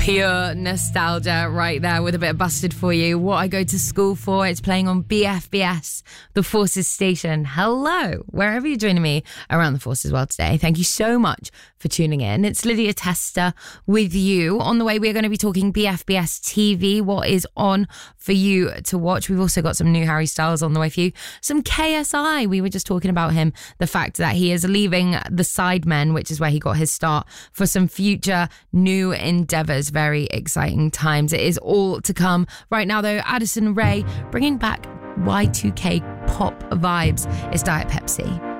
Pure nostalgia right there with a bit of Busted for you. What I Go to School For. It's playing on BFBS, the Forces station. Hello, wherever you're joining me around the Forces world today. Thank you so much for tuning in. It's Lydia Tester with you. On the way, we're going to be talking BFBS TV, what is on for you to watch. We've also got some new Harry Styles on the way for you. Some KSI. We were just talking about him, the fact that he is leaving the Sidemen, which is where he got his start, for some future new endeavours. Very exciting times. It is all to come. Right now, though, Addison Rae bringing back Y2K pop vibes. It's Diet Pepsi.